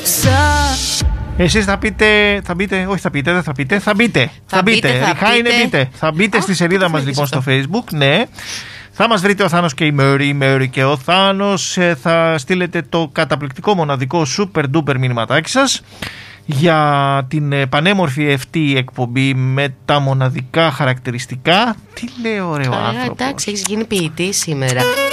Εσείς θα μπείτε στη σελίδα μας λοιπόν στο Facebook, ναι. Θα μας βρείτε ο Θάνος και η Μέρη και ο Θάνος. Θα στείλετε το καταπληκτικό μοναδικό super duper μηνυματάκι σας για την πανέμορφη αυτή εκπομπή με τα μοναδικά χαρακτηριστικά. Τι λέει ωραίο άνθρωπος. Εντάξει, έχεις γίνει ποιητής σήμερα.